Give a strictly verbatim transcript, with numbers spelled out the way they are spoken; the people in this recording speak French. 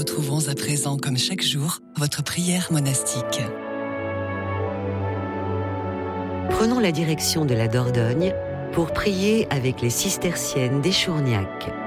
Retrouvons à présent, comme chaque jour, votre prière monastique. Prenons la direction de la Dordogne pour prier avec les cisterciennes d'Échourgnac.